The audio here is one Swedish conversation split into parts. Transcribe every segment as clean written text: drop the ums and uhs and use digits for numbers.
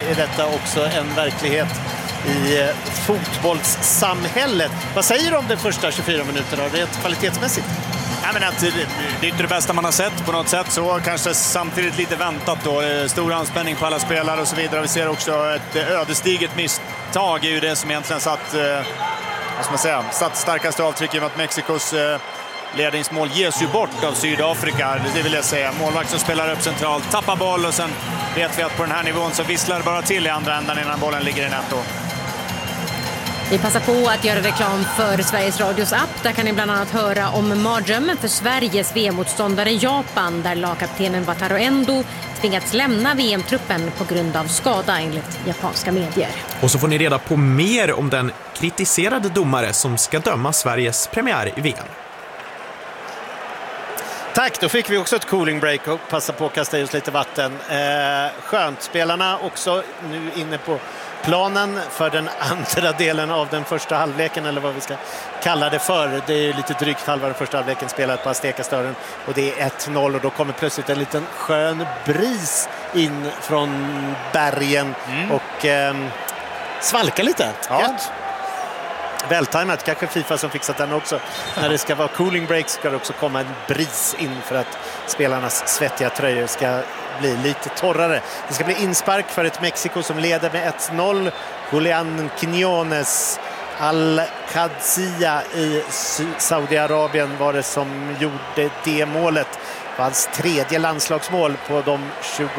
är detta också en verklighet i fotbollssamhället. Vad säger du om de första 24 minuterna rent kvalitetsmässigt? Ja, men att det är inte det bästa man har sett på något sätt, så kanske samtidigt lite väntat då. Stor anspänning på alla spelare och så vidare. Vi ser också ett ödesdigert misstag är ju det som egentligen satt starkaste avtryck i att Mexikos ledningsmål ges ju bort av Sydafrika. Det vill jag säga. Målvakt som spelar upp centralt, tappar boll och sen vet vi att på den här nivån så visslar det bara till i andra ändan innan bollen ligger i nät då. Vi passar på att göra reklam för Sveriges Radios app. Där kan ni bland annat höra om mardrömmen för Sveriges VM-motståndare Japan, där lagkaptenen Wataru Endo tvingats lämna VM-truppen på grund av skada enligt japanska medier. Och så får ni reda på mer om den kritiserade domare som ska döma Sveriges premiär i VM. Tack, då fick vi också ett cooling break och passa på att kasta just lite vatten. Skönt, spelarna också nu inne på planen för den andra delen av den första halvleken, eller vad vi ska kalla det för. Det är lite drygt halva den första halvleken spelat på Azteca-stören och det är 1-0 och då kommer plötsligt en liten skön bris in från bergen och svalkar lite. Ja. Vältajmat, kanske FIFA som fixat den också. När det ska vara cooling break ska det också komma en bris in för att spelarnas svettiga tröjor ska bli lite torrare. Det ska bli inspark för ett Mexiko som leder med 1-0. Julián Quiñones Al-Qadsiya i Saudiarabien var det som gjorde det målet. Det var hans tredje landslagsmål på de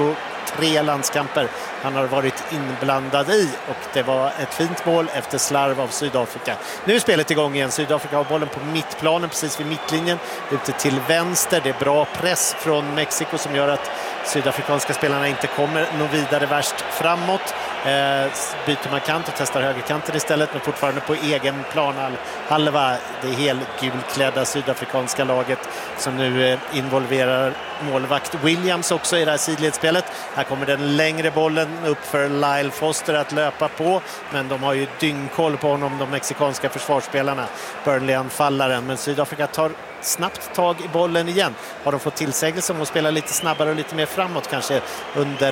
23 landskamper han har varit inblandad i, och det var ett fint mål efter slarv av Sydafrika. Nu är spelet igång igen. Sydafrika har bollen på mittplanen precis vid mittlinjen ute till vänster. Det är bra press från Mexiko som gör att sydafrikanska spelarna inte kommer nå vidare värst framåt. Byter man kant och testar högerkanten istället, men fortfarande på egen planhalva. Det helgulklädda sydafrikanska laget som nu involverar målvakt Williams också i det här sidledsspelet. Här kommer den längre bollen upp för Lyle Foster att löpa på, men de har ju dyngkoll på honom, de mexikanska försvarsspelarna. Burnley-anfallaren, men Sydafrika tar snabbt tag i bollen igen. Har de fått tillsägelse om att spela lite snabbare och lite mer framåt kanske under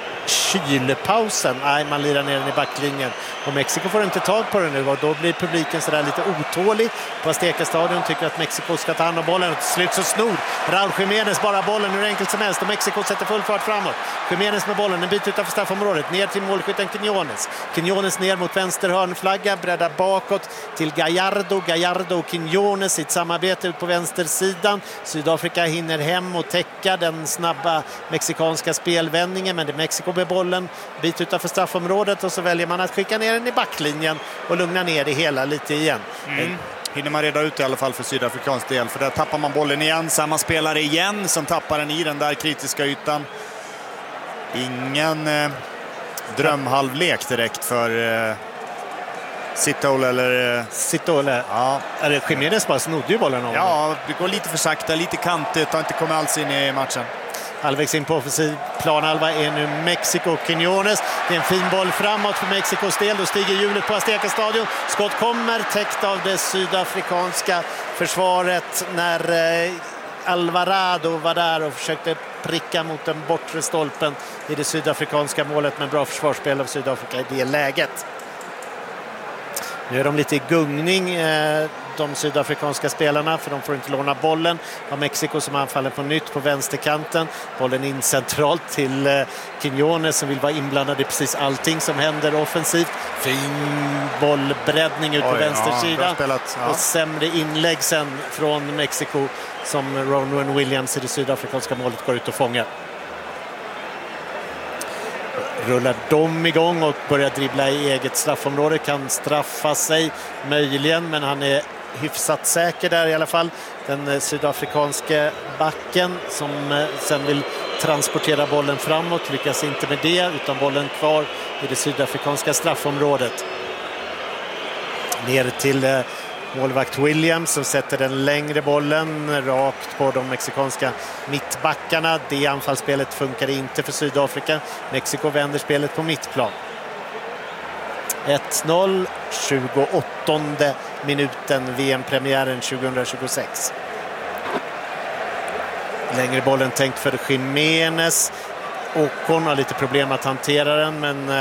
kylpausen? Nej, man lirar ner den i backlinjen och Mexiko får inte tag på den nu, och då blir publiken sådär lite otålig på Azteca-stadion, tycker att Mexiko ska ta hand om bollen, och till slut så snor Raúl Jiménez bara bollen hur enkelt som helst och Mexiko sätter full fart framåt. Jiménez med bollen, en bit utanför straffområdet, ner till målskytten Quiñones ner mot vänster hörnflagga, breddar bakåt till Gallardo och Quiñones i ett samarbete ut på vänstersidan. Sydafrika hinner hem och täcka den snabba mexikanska spelvändningen, men det är Mexiko med bollen bit utanför straffområdet, och så väljer man att skicka ner den i backlinjen och lugna ner det hela lite igen. Hinner man reda ut i alla fall för sydafrikansk del, för där tappar man bollen igen. Samma spelare igen som tappar den i den där kritiska ytan. Ingen drömhalvlek direkt för Sitole eller... Sitole, ja. Eller Jiménez bara snodde ju bollen av. Ja, det går lite för sakta, lite kantigt, har inte kommit alls in i matchen. Halvvägs in på offensiv planhalva är nu Mexiko. Quiñones, det är en fin boll framåt för Mexikos del. Då stiger hjulet på Azteca-stadion. Skott kommer, täckt av det sydafrikanska försvaret när Alvarado var där och försökte pricka mot den bortre stolpen i det sydafrikanska målet, med bra försvarsspel av Sydafrika i det läget. Nu är de lite i gungning, de sydafrikanska spelarna, för de får inte låna bollen av Mexiko som anfaller på nytt på vänsterkanten. Bollen in centralt till Quiñones som vill vara inblandad i precis allting som händer offensivt. Fin bollbreddning ut på vänstersidan. Och sämre inlägg sen från Mexiko som Ronwen Williams i det sydafrikanska målet går ut och fångar. Rullar de igång och börjar dribbla i eget straffområde, kan straffa sig möjligen, men han är hyfsat säker där i alla fall. Den sydafrikanske backen som sen vill transportera bollen framåt lyckas inte med det, utan bollen kvar i det sydafrikanska straffområdet. Ner till målvakt Williams som sätter den längre bollen rakt på de mexikanska mittbackarna. Det anfallsspelet funkar inte för Sydafrika. Mexiko vänder spelet på mittplan. 1-0, 28:e minuten, VM-premiären 2026. Längre bollen tänkt för Jiménez. Ocon har lite problem att hantera den, men